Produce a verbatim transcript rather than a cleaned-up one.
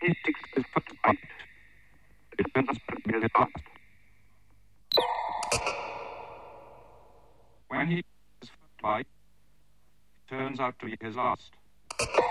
he sticks his foot right, it turns out to be his last. When he his foot right, it turns out to be his last.